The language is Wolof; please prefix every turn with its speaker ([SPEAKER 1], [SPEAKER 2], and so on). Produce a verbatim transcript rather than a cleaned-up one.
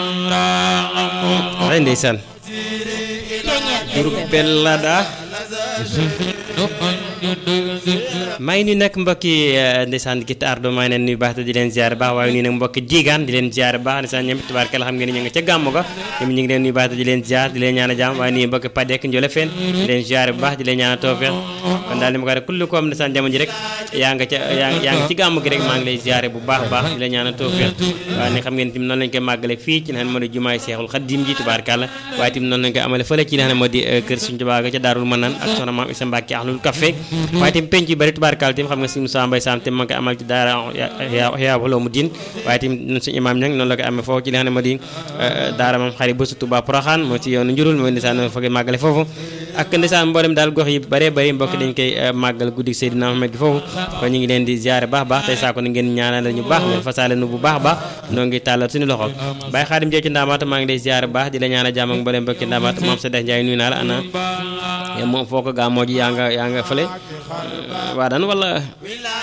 [SPEAKER 1] ay ndeysaan groupe Bellada maa ngi nuyu nag mbokki ndeysaan gitt ardo maa ngi leen nuyu baax te di leen ziar baax waaye nuyu nag mbokki jigaan di leen ziar baax ndeysaan ñoom tubaarkalla xam ngeen ni ñu nga ca gàmmu ga ñoom ñu ngi leen nuyu baax te di leen ziar di leen ñaan a jàmm waaye nuyu mbokki Padek Ndiolé Fène di leen ziar bu baax di leen ñaan a tawfeex kon daal ni ma ko rek kullu ko am ndeysaan jamono ji rek yaa nga ca yaa nga ci gàmmu gi rek maa ngi lay ziar bu baax baax di leen ñaan a tawfeex waaye nag xam ngeen tim noonu lañ koy màggale fii ci nga xam ne moo di jumaay Seexul Xadiim ji tubaarkalla waaye tim noonu lañ koy amale fële ci nga xam ne moo di kër Sëriñ Tuubaa ga ca Daarul Manaan ak soxna Maam Isa Mbàkke Ahlul Café waaye tim penc yu bari tubaarkalla tim xam nga Sëriñ Musaa Mbay Saam tim ma ngi koy amal ci daara yaa waloo mu diin waaye tim suñu imaam ñang noonu la koy amee foofu ci li nga xam ne moo di daara Maam Xari Buso Tuubaa Poroxaan moo ci yoonu njurul mooy ndeysaan fa koy màggale foofu ak ndeysaan mboolem daal gox yi bare bari mbokk dañ koy màggal guddi Seydina Muhammad gi foofu kon ñu ngi leen di ziare baax baax tey saako ni ngeen ñaanal ñu baax ngeen fasaale nu bu baax baax noo ngi tàllal suñu loxo Baye Xaadim Jeey ci Ndaamaatu maa ngi lay ziare baax di la ñaanal jàmm ak mboolem mbokki Ndaamaatu moom sa dex Njaay nuyu naa la ana moom foo ko gaa moo ji yaa nga yaa nga fële waa daan wala